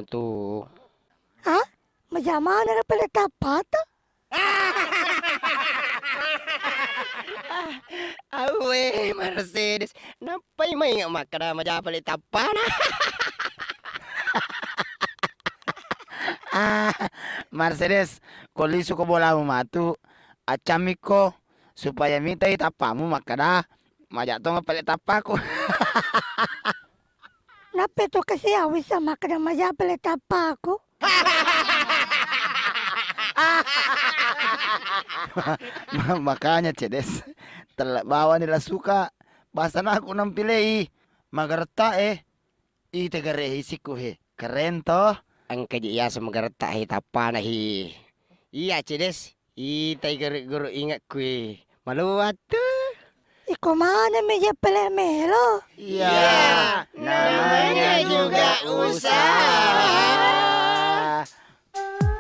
tu. Hah? Macam mana pala tapat? Awe Mercedes, nampai mai ngak makna maja palit tapana. Mercedes, koli suko bola matu, acamiko supaya minta tapamu makada majak tonga palit tapaku. Napa tu kasi awis sama kada maja pala tapaku? Makanya Cedes, bawa nila suka, basa na aku nampilei, magarta i tegarehi siku keren toh. Angka dia semegarta hi tapana hi. Iya Cedes, tai guru ingat kue. Malu atu. Iko mana meja pala melo? Iya, namanya juga usaha.